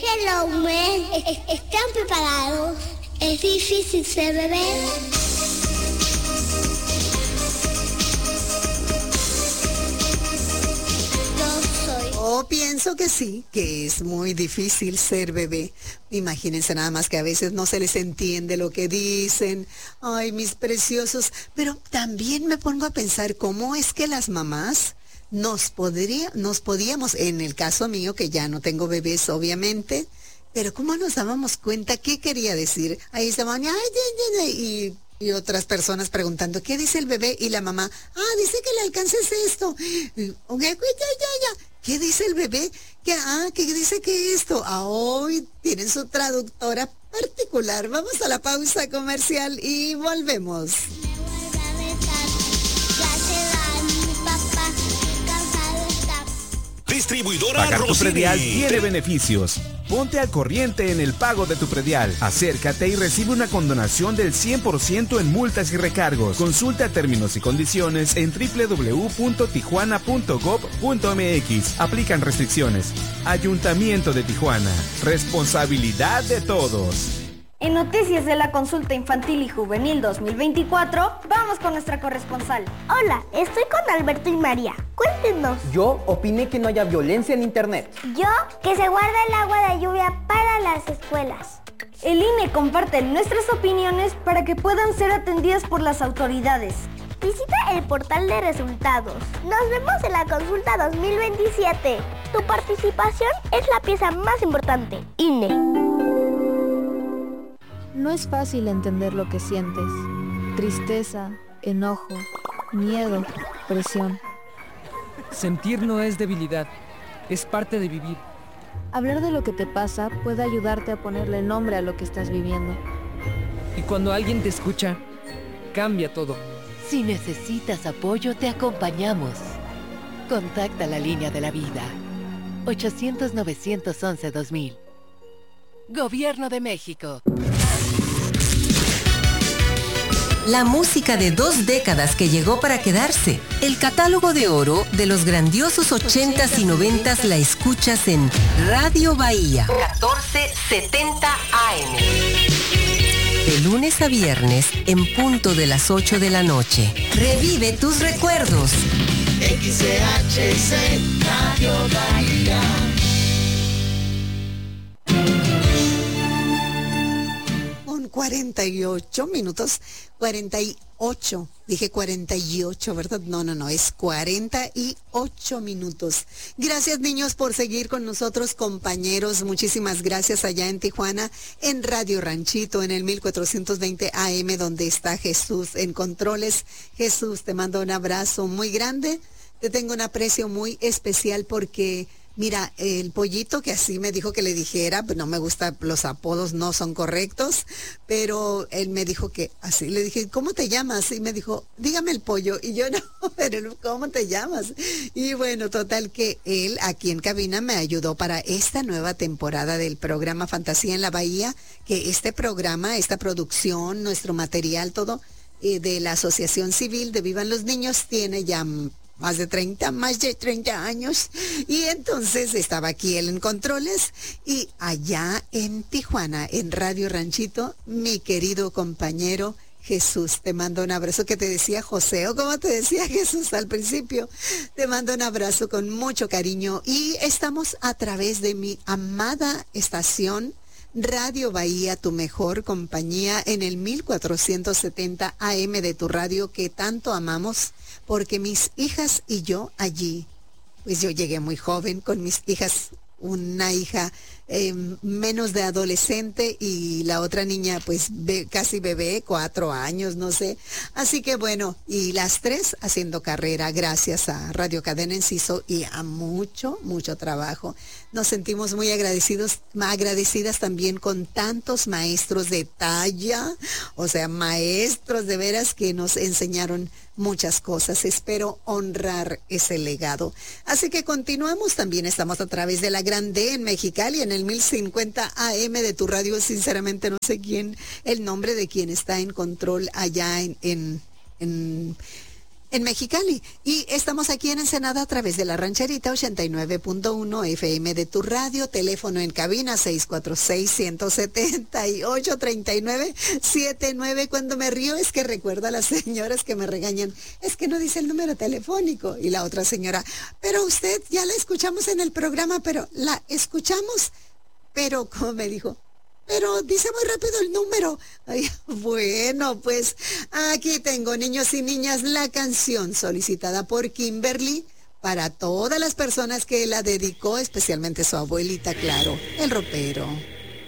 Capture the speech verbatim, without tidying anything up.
Hello, man. ¿Están preparados? Es difícil ser bebé. Yo pienso que sí, que es muy difícil ser bebé. Imagínense nada más que a veces no se les entiende lo que dicen. Ay, mis preciosos. Pero también me pongo a pensar cómo es que las mamás nos podría, nos podíamos, en el caso mío, que ya no tengo bebés, obviamente, pero cómo nos dábamos cuenta qué quería decir. Ahí estaban, ay, ay, ay, y... Y otras personas preguntando, ¿qué dice el bebé? Y la mamá, ah, dice que le alcances esto. ¿Qué dice el bebé? ¿Qué, ah, ¿qué dice que esto? Ah, hoy tienen su traductora particular. Vamos a la pausa comercial y volvemos. Distribuidora Pagar tu Rossini. predial tiene beneficios. Ponte al corriente en el pago de tu predial. Acércate y recibe una condonación del cien por ciento en multas y recargos. Consulta términos y condiciones en doble u doble u doble u punto tijuana punto gob punto eme equis. Aplican restricciones. Ayuntamiento de Tijuana. Responsabilidad de todos. En noticias de la consulta infantil y juvenil dos mil veinticuatro, vamos con nuestra corresponsal. Hola, estoy con Alberto y María. Cuéntenos. Yo opiné que no haya violencia en internet. Yo, que se guarda el agua de lluvia para las escuelas. El I N E comparte nuestras opiniones para que puedan ser atendidas por las autoridades. Visita el portal de resultados. Nos vemos en la consulta dos mil veintisiete. Tu participación es la pieza más importante. I N E. No es fácil entender lo que sientes. Tristeza, enojo, miedo, presión. Sentir no es debilidad, es parte de vivir. Hablar de lo que te pasa puede ayudarte a ponerle nombre a lo que estás viviendo. Y cuando alguien te escucha, cambia todo. Si necesitas apoyo, te acompañamos. Contacta la línea de la vida. ochocientos, novecientos once, dos mil. Gobierno de México. La música de dos décadas que llegó para quedarse. El catálogo de oro de los grandiosos ochentas y noventas la escuchas en Radio Bahía catorce setenta A M. De lunes a viernes en punto de las ocho de la noche. Revive tus recuerdos. X C H C Radio Bahía. cuarenta y ocho minutos, cuarenta y ocho, dije cuarenta y ocho, ¿verdad? No, no, no, es cuarenta y ocho minutos. Gracias, niños, por seguir con nosotros, compañeros, muchísimas gracias allá en Tijuana, en Radio Ranchito, en el mil cuatrocientos veinte A M, donde está Jesús en controles. Jesús, te mando un abrazo muy grande, te tengo un aprecio muy especial porque... Mira, el pollito que así me dijo que le dijera, no me gusta, los apodos no son correctos, pero él me dijo que así, le dije, ¿cómo te llamas? Y me dijo, dígame el pollo, y yo no, pero ¿cómo te llamas? Y bueno, total que él aquí en cabina me ayudó para esta nueva temporada del programa Fantasía en la Bahía, que este programa, esta producción, nuestro material, todo eh, de la Asociación Civil de Vivan los Niños tiene ya... más de treinta, más de treinta años, y entonces estaba aquí él en controles, y allá en Tijuana, en Radio Ranchito, mi querido compañero Jesús, te mando un abrazo, que te decía José, o como te decía Jesús al principio, te mando un abrazo con mucho cariño, y estamos a través de mi amada estación Radio Bahía, tu mejor compañía, en el mil cuatrocientos setenta A M de tu radio que tanto amamos, porque mis hijas y yo allí, pues yo llegué muy joven con mis hijas, una hija eh, menos de adolescente y la otra niña pues be, casi bebé, cuatro años, no sé. Así que bueno, y las tres haciendo carrera gracias a Radio Cadena Enciso y a mucho, mucho trabajo. Nos sentimos muy agradecidos, agradecidas también con tantos maestros de talla, o sea, maestros de veras que nos enseñaron muchas cosas. Espero honrar ese legado. Así que continuamos, también estamos a través de la Grande en Mexicali, en el mil cincuenta A M de tu radio. Sinceramente no sé quién, el nombre de quien está en control allá en, en, en en Mexicali. Y estamos aquí en Ensenada a través de la Rancherita ochenta y nueve punto uno F M de tu radio. Teléfono en cabina seis cuatro seis, uno siete ocho, tres nueve siete nueve. Cuando me río es que recuerdo a las señoras que me regañan. Es que no dice el número telefónico. Y la otra señora, pero usted ya la escuchamos en el programa, pero la escuchamos. Pero, como me dijo, pero dice muy rápido el número. Ay, bueno, pues aquí tengo, niños y niñas, la canción solicitada por Kimberly para todas las personas que la dedicó, especialmente su abuelita, claro, el ropero.